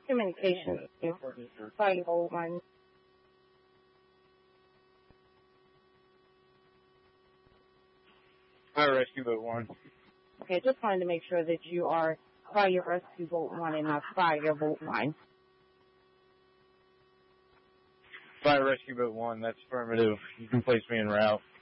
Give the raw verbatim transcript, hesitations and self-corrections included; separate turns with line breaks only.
communication. Fire Boat one.
Fire Rescue Boat one.
Okay, just wanted to make sure that you are Fire Rescue Boat one and not Fire Boat one.
Fire Rescue Boat one, that's affirmative. You can place me en route.